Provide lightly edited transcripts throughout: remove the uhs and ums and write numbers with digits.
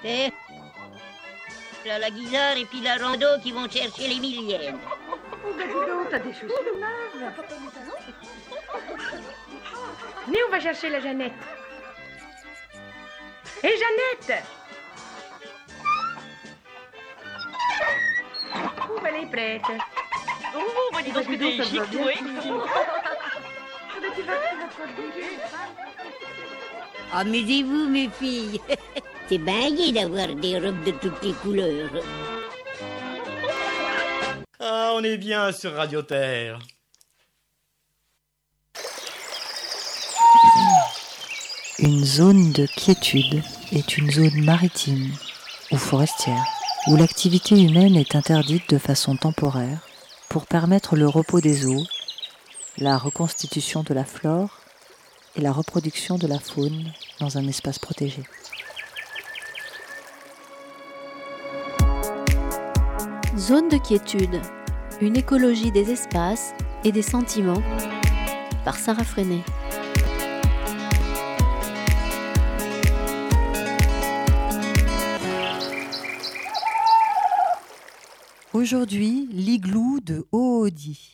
Et là, la guisarde et puis la rando qui vont chercher les millièmes. Oh, ben dis donc, t'as des chaussures neuves. Mais on va chercher la Jeannette. Hé, Jeannette! Oh, ben elle est prête. Oh, bah dis donc que t'es chic, oui. Tu vas te bouger. Amusez-vous, mes filles. C'est bien gai d'avoir des robes de toutes les couleurs. Ah, on est bien sur Radio Terre. Une zone de quiétude est une zone maritime ou forestière où l'activité humaine est interdite de façon temporaire pour permettre le repos des eaux, la reconstitution de la flore et la reproduction de la faune dans un espace protégé. Zone de quiétude, une écologie des espaces et des sentiments, par Sarah Freinet. Aujourd'hui, l'igloo de Oodi.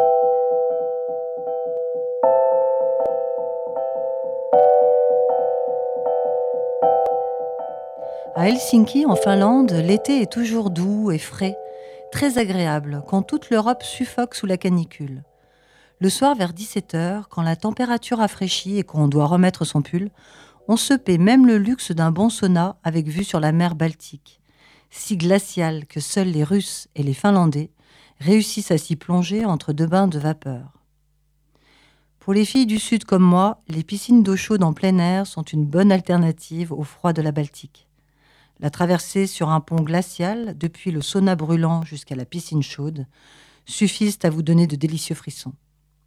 À Helsinki, en Finlande, l'été est toujours doux et frais, très agréable, quand toute l'Europe suffoque sous la canicule. Le soir, vers 17h, quand la température rafraîchit et qu'on doit remettre son pull, on se paie même le luxe d'un bon sauna avec vue sur la mer Baltique, si glaciale que seuls les Russes et les Finlandais réussissent à s'y plonger entre deux bains de vapeur. Pour les filles du Sud comme moi, les piscines d'eau chaude en plein air sont une bonne alternative au froid de la Baltique. La traversée sur un pont glacial, depuis le sauna brûlant jusqu'à la piscine chaude, suffisent à vous donner de délicieux frissons.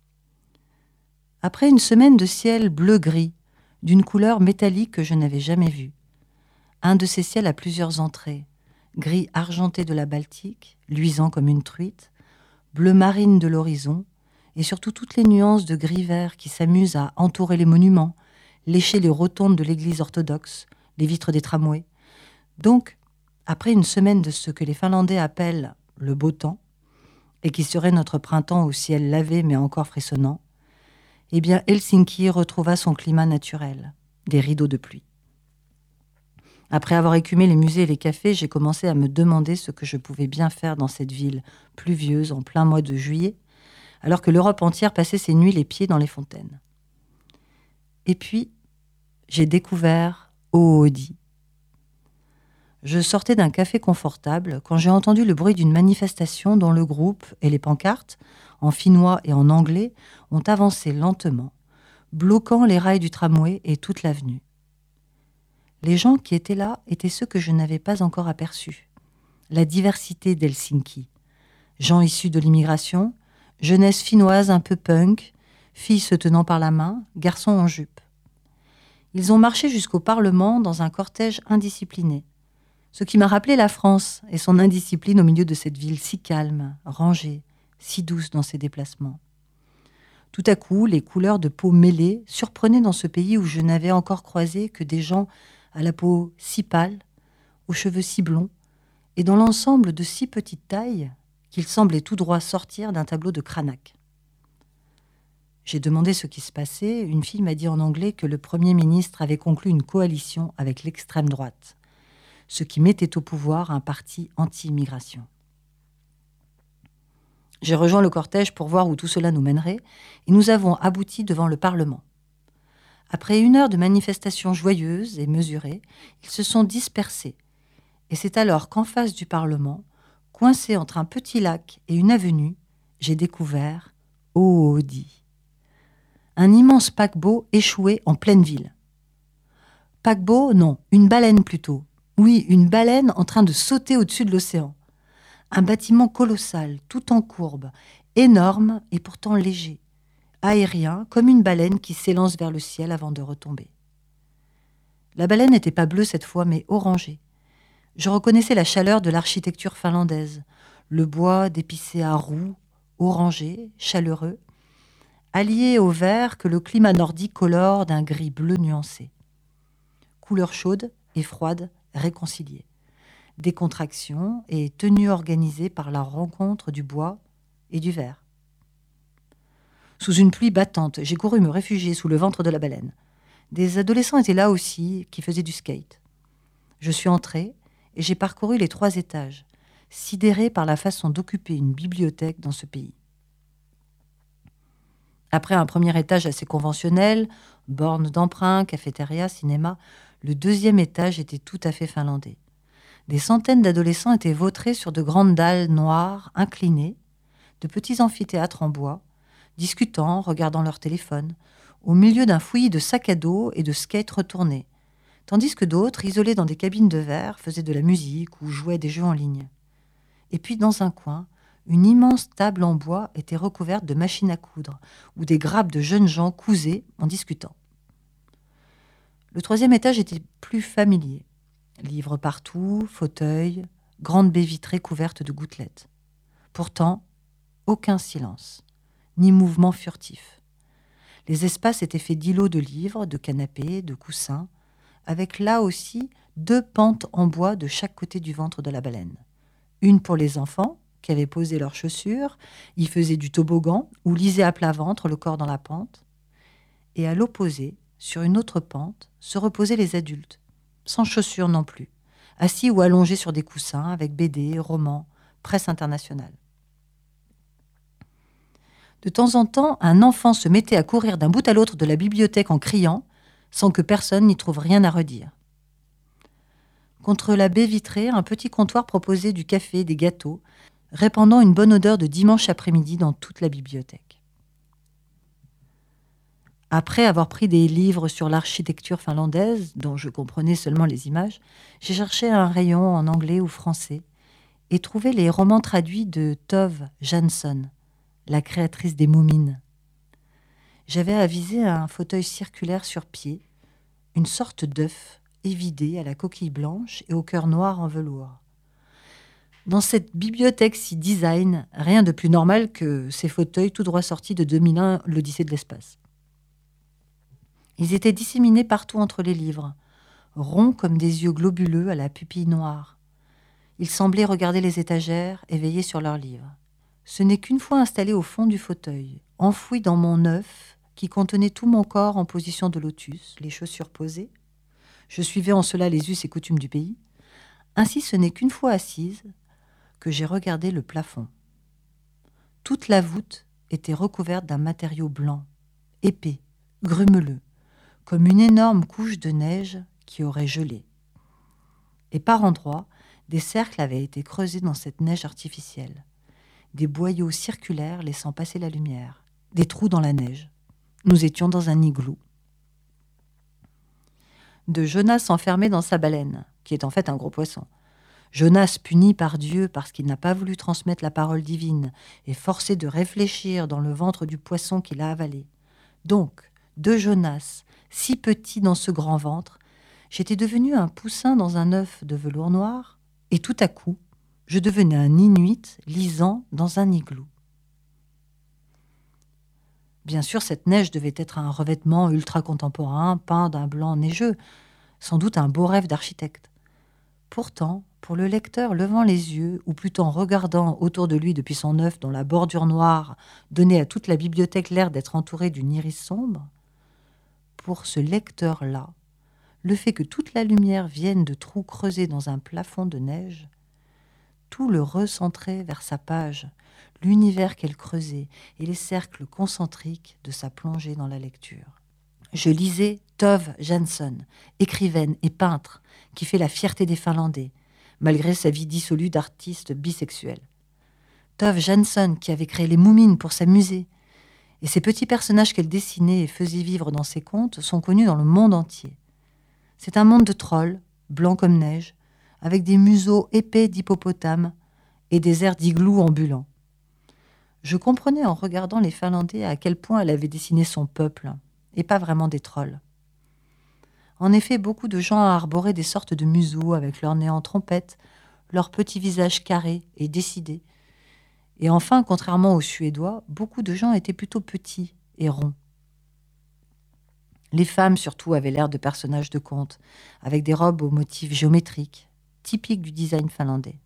Après une semaine de ciel bleu-gris, d'une couleur métallique que je n'avais jamais vue, un de ces ciels à plusieurs entrées, gris argenté de la Baltique, luisant comme une truite, bleu marine de l'horizon, et surtout toutes les nuances de gris-vert qui s'amusent à entourer les monuments, lécher les rotondes de l'église orthodoxe, les vitres des tramways. Donc, après une semaine de ce que les Finlandais appellent le beau temps, et qui serait notre printemps au ciel lavé mais encore frissonnant, eh bien Helsinki retrouva son climat naturel, des rideaux de pluie. Après avoir écumé les musées et les cafés, j'ai commencé à me demander ce que je pouvais bien faire dans cette ville pluvieuse en plein mois de juillet, alors que l'Europe entière passait ses nuits les pieds dans les fontaines. Et puis, j'ai découvert Oodi. Je sortais d'un café confortable quand j'ai entendu le bruit d'une manifestation dont le groupe et les pancartes, en finnois et en anglais, ont avancé lentement, bloquant les rails du tramway et toute l'avenue. Les gens qui étaient là étaient ceux que je n'avais pas encore aperçus. La diversité d'Helsinki. Gens issus de l'immigration, jeunesse finnoise un peu punk, filles se tenant par la main, garçons en jupe. Ils ont marché jusqu'au Parlement dans un cortège indiscipliné. Ce qui m'a rappelé la France et son indiscipline au milieu de cette ville si calme, rangée, si douce dans ses déplacements. Tout à coup, les couleurs de peau mêlées surprenaient dans ce pays où je n'avais encore croisé que des gens à la peau si pâle, aux cheveux si blonds, et dans l'ensemble de si petite taille qu'ils semblaient tout droit sortir d'un tableau de Cranach. J'ai demandé ce qui se passait. Une fille m'a dit en anglais que le Premier ministre avait conclu une coalition avec l'extrême droite, ce qui mettait au pouvoir un parti anti-immigration. J'ai rejoint le cortège pour voir où tout cela nous mènerait, et nous avons abouti devant le Parlement. Après 1 heure de manifestations joyeuses et mesurées, ils se sont dispersés. Et c'est alors qu'en face du Parlement, coincé entre un petit lac et une avenue, j'ai découvert Oodi. Un immense paquebot échoué en pleine ville. Paquebot, non, une baleine plutôt. Oui, une baleine en train de sauter au-dessus de l'océan. Un bâtiment colossal, tout en courbe, énorme et pourtant léger. Aérien, comme une baleine qui s'élance vers le ciel avant de retomber. La baleine n'était pas bleue cette fois, mais orangée. Je reconnaissais la chaleur de l'architecture finlandaise, le bois d'épicé à roux, orangé, chaleureux, allié au vert que le climat nordique colore d'un gris bleu nuancé. Couleur chaude et froide réconciliés. Décontraction et tenue organisée par la rencontre du bois et du verre. Sous une pluie battante, j'ai couru me réfugier sous le ventre de la baleine. Des adolescents étaient là aussi, qui faisaient du skate. Je suis entrée et j'ai parcouru les 3 étages, sidérée par la façon d'occuper une bibliothèque dans ce pays. Après un premier étage assez conventionnel, borne d'emprunt, cafétéria, cinéma, le 2e étage était tout à fait finlandais. Des centaines d'adolescents étaient vautrés sur de grandes dalles noires, inclinées, de petits amphithéâtres en bois, discutant, regardant leur téléphone, au milieu d'un fouillis de sacs à dos et de skates retournés, tandis que d'autres, isolés dans des cabines de verre, faisaient de la musique ou jouaient des jeux en ligne. Et puis, dans un coin, une immense table en bois était recouverte de machines à coudre, où des grappes de jeunes gens cousaient en discutant. Le 3e étage était plus familier. Livres partout, fauteuils, grande baie vitrée couverte de gouttelettes. Pourtant, aucun silence, ni mouvement furtif. Les espaces étaient faits d'îlots de livres, de canapés, de coussins, avec là aussi 2 pentes en bois de chaque côté du ventre de la baleine. Une pour les enfants, qui avaient posé leurs chaussures, y faisaient du toboggan ou lisaient à plat ventre, le corps dans la pente. Et à l'opposé, sur une autre pente, se reposaient les adultes, sans chaussures non plus, assis ou allongés sur des coussins avec BD, romans, presse internationale. De temps en temps, un enfant se mettait à courir d'un bout à l'autre de la bibliothèque en criant, sans que personne n'y trouve rien à redire. Contre la baie vitrée, un petit comptoir proposait du café et des gâteaux, répandant une bonne odeur de dimanche après-midi dans toute la bibliothèque. Après avoir pris des livres sur l'architecture finlandaise, dont je comprenais seulement les images, j'ai cherché un rayon en anglais ou français et trouvé les romans traduits de Tove Jansson, la créatrice des Moumines. J'avais avisé un fauteuil circulaire sur pied, une sorte d'œuf évidé à la coquille blanche et au cœur noir en velours. Dans cette bibliothèque si design, rien de plus normal que ces fauteuils tout droit sortis de 2001, l'Odyssée de l'espace. Ils étaient disséminés partout entre les livres, ronds comme des yeux globuleux à la pupille noire. Ils semblaient regarder les étagères et veiller sur leurs livres. Ce n'est qu'une fois installé au fond du fauteuil, enfoui dans mon œuf, qui contenait tout mon corps en position de lotus, les chaussures posées. Je suivais en cela les us et coutumes du pays. Ainsi, ce n'est qu'une fois assise que j'ai regardé le plafond. Toute la voûte était recouverte d'un matériau blanc, épais, grumeleux, comme une énorme couche de neige qui aurait gelé. Et par endroits, des cercles avaient été creusés dans cette neige artificielle, des boyaux circulaires laissant passer la lumière, des trous dans la neige. Nous étions dans un igloo. De Jonas enfermé dans sa baleine, qui est en fait un gros poisson. Jonas puni par Dieu parce qu'il n'a pas voulu transmettre la parole divine et forcé de réfléchir dans le ventre du poisson qu'il a avalé. Donc, de Jonas, si petit dans ce grand ventre, j'étais devenu un poussin dans un œuf de velours noir et tout à coup, je devenais un Inuit lisant dans un igloo. Bien sûr, cette neige devait être un revêtement ultra-contemporain, peint d'un blanc neigeux, sans doute un beau rêve d'architecte. Pourtant, pour le lecteur levant les yeux, ou plutôt en regardant autour de lui depuis son œuf dont la bordure noire donnait à toute la bibliothèque l'air d'être entourée d'une iris sombre, pour ce lecteur-là, le fait que toute la lumière vienne de trous creusés dans un plafond de neige, tout le recentrait vers sa page, l'univers qu'elle creusait et les cercles concentriques de sa plongée dans la lecture. Je lisais Tove Jansson, écrivaine et peintre, qui fait la fierté des Finlandais, malgré sa vie dissolue d'artiste bisexuel. Tove Jansson, qui avait créé les Moumines pour s'amuser, et ces petits personnages qu'elle dessinait et faisait vivre dans ses contes sont connus dans le monde entier. C'est un monde de trolls, blancs comme neige, avec des museaux épais d'hippopotames et des airs d'igloo ambulants. Je comprenais en regardant les Finlandais à quel point elle avait dessiné son peuple, et pas vraiment des trolls. En effet, beaucoup de gens arboraient des sortes de museaux avec leur nez en trompette, leur petit visage carré et décidé. Et enfin, contrairement aux Suédois, beaucoup de gens étaient plutôt petits et ronds. Les femmes, surtout, avaient l'air de personnages de contes, avec des robes aux motifs géométriques, typiques du design finlandais.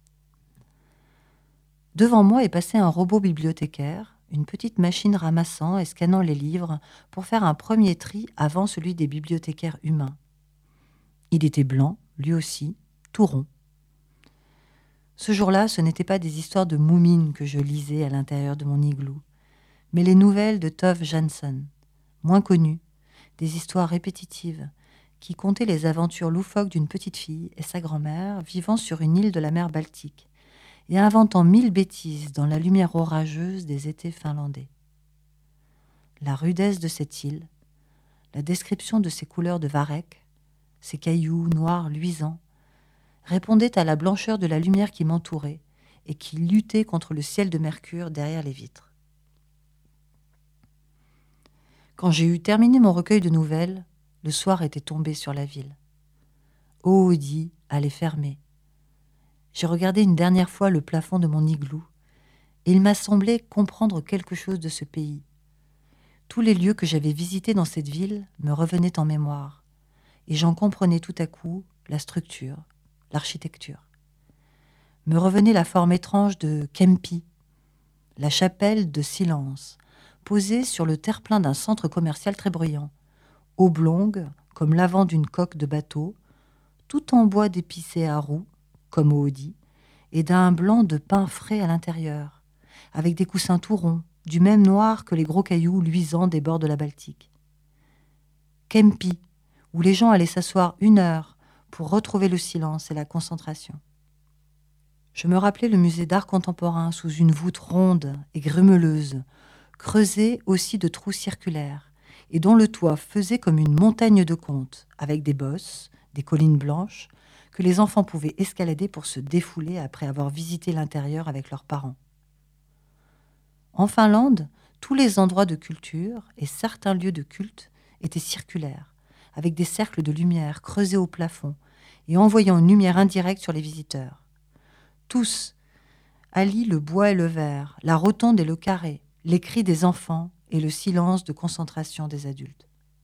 Devant moi est passé un robot bibliothécaire, une petite machine ramassant et scannant les livres pour faire un premier tri avant celui des bibliothécaires humains. Il était blanc, lui aussi, tout rond. Ce jour-là, ce n'étaient pas des histoires de moumines que je lisais à l'intérieur de mon igloo, mais les nouvelles de Tove Jansson, moins connues, des histoires répétitives, qui contaient les aventures loufoques d'une petite fille et sa grand-mère vivant sur une île de la mer Baltique et inventant 1000 bêtises dans la lumière orageuse des étés finlandais. La rudesse de cette île, la description de ses couleurs de varech, ses cailloux noirs luisants, répondait à la blancheur de la lumière qui m'entourait et qui luttait contre le ciel de mercure derrière les vitres. Quand j'ai eu terminé mon recueil de nouvelles, le soir était tombé sur la ville. Oodi allait fermer. J'ai regardé une dernière fois le plafond de mon igloo et il m'a semblé comprendre quelque chose de ce pays. Tous les lieux que j'avais visités dans cette ville me revenaient en mémoire et j'en comprenais tout à coup la structure, l'architecture. Me revenait la forme étrange de Kempi, la chapelle de silence, posée sur le terre-plein d'un centre commercial très bruyant, oblongue comme l'avant d'une coque de bateau, tout en bois d'épicé à roux, comme Oodi, et d'un blanc de pin frais à l'intérieur, avec des coussins tout ronds, du même noir que les gros cailloux luisants des bords de la Baltique. Kempi, où les gens allaient s'asseoir 1 heure pour retrouver le silence et la concentration. Je me rappelais le musée d'art contemporain sous une voûte ronde et grumeleuse, creusée aussi de trous circulaires, et dont le toit faisait comme une montagne de contes, avec des bosses, des collines blanches, que les enfants pouvaient escalader pour se défouler après avoir visité l'intérieur avec leurs parents. En Finlande, tous les endroits de culture et certains lieux de culte étaient circulaires, avec des cercles de lumière creusés au plafond et envoyant une lumière indirecte sur les visiteurs. Tous allient le bois et le verre, la rotonde et le carré, les cris des enfants et le silence de concentration des adultes.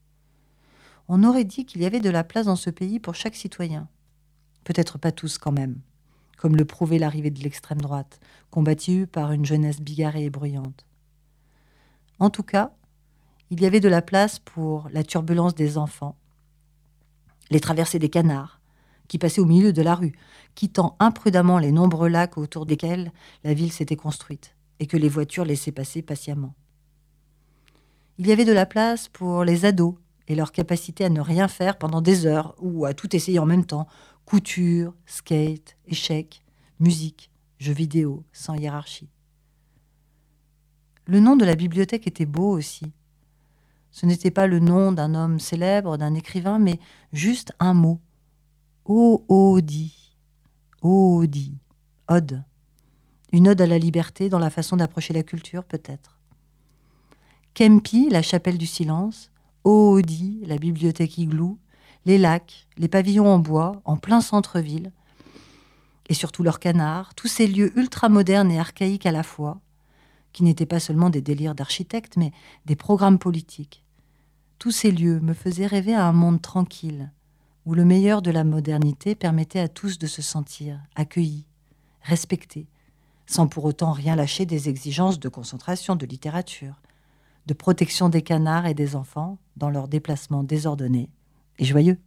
On aurait dit qu'il y avait de la place dans ce pays pour chaque citoyen. Peut-être pas tous quand même, comme le prouvait l'arrivée de l'extrême droite, combattue par une jeunesse bigarrée et bruyante. En tout cas, il y avait de la place pour la turbulence des enfants, les traversées des canards, qui passaient au milieu de la rue, quittant imprudemment les nombreux lacs autour desquels la ville s'était construite et que les voitures laissaient passer patiemment. Il y avait de la place pour les ados et leur capacité à ne rien faire pendant des heures ou à tout essayer en même temps, couture, skate, échecs, musique, jeux vidéo, sans hiérarchie. Le nom de la bibliothèque était beau aussi. Ce n'était pas le nom d'un homme célèbre, d'un écrivain, mais juste un mot. Oodi. Oodi. Ode. Une ode à la liberté dans la façon d'approcher la culture, peut-être. Kempi, la chapelle du silence. Oodi, la bibliothèque igloo. Les lacs, les pavillons en bois, en plein centre-ville. Et surtout leurs canards, tous ces lieux ultramodernes et archaïques à la fois, qui n'étaient pas seulement des délires d'architectes, mais des programmes politiques. Tous ces lieux me faisaient rêver à un monde tranquille, où le meilleur de la modernité permettait à tous de se sentir accueillis, respectés, sans pour autant rien lâcher des exigences de concentration, de littérature, de protection des canards et des enfants dans leurs déplacements désordonnés et joyeux.